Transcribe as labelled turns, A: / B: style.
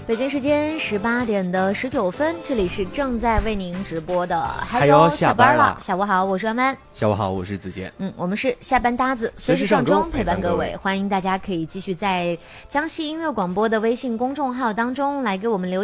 A: 北京时间18:19，这里是正在为您直播的
B: 还有下班了，
A: 下午好，我是安安。
B: 下午好，我是子健。
A: 我们是下班搭子，随时上钟陪伴各位。欢迎大家可以继续在江西音乐广播的微信公众号当中来给我们留言。